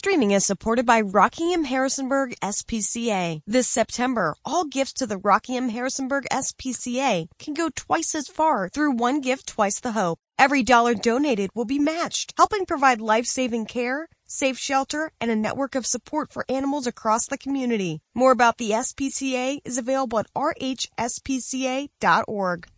streaming is supported by Rockingham Harrisonburg SPCA. This September, all gifts to the Rockingham Harrisonburg SPCA can go twice as far through One Gift, Twice the Hope. Every dollar donated will be matched, helping provide life-saving care, safe shelter, and a network of support for animals across the community. More about the SPCA is available at rhspca.org.